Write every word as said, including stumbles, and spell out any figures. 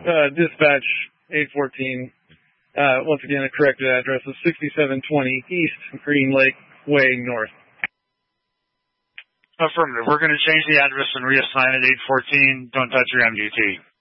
Uh, dispatch eight fourteen. Uh, once again, a corrected address is sixty-seven twenty East Green Lake Way North. Affirmative. We're going to change the address and reassign it eight fourteen. Don't touch your M D T.